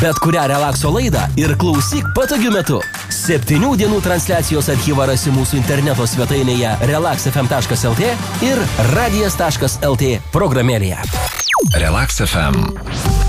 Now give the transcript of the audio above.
bet kurią relakso laidą ir klausyk patogiu metu. 7 dienų transliacijos archyvą rasi mūsų interneto svetainėje relaxfm.lt ir radijas.lt programėlėje. Relax FM.